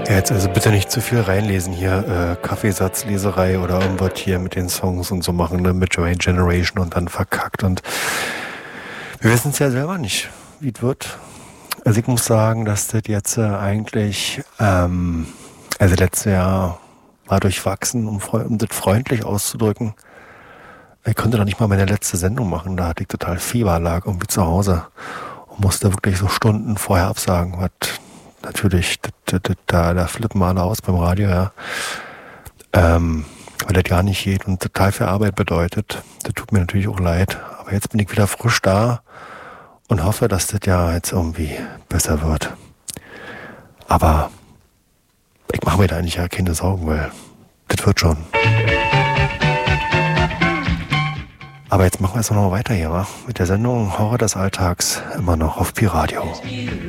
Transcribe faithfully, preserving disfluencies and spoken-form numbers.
Ja, jetzt also bitte nicht zu viel reinlesen hier, äh, Kaffeesatzleserei oder irgendwas hier mit den Songs und so machen, ne, mit Joy Generation und dann verkackt und wir wissen es ja selber nicht, wie es wird. Also ich muss sagen, dass das jetzt äh, eigentlich, ähm, also letztes Jahr war durchwachsen, um, freu- um das freundlich auszudrücken. Ich konnte doch nicht mal meine letzte Sendung machen, da hatte ich total Fieber, lag irgendwie zu Hause und musste wirklich so Stunden vorher absagen, was natürlich, das, das, das, da, da flippen alle aus beim Radio, ja. Ähm, weil das gar nicht geht und total viel Arbeit bedeutet. Das tut mir natürlich auch leid. Aber jetzt bin ich wieder frisch da und hoffe, dass das ja jetzt irgendwie besser wird. Aber ich mache mir da eigentlich ja keine Sorgen, weil das wird schon. Aber jetzt machen wir es noch mal weiter hier, wa? Mit der Sendung Horror des Alltags immer noch auf Pi Radio.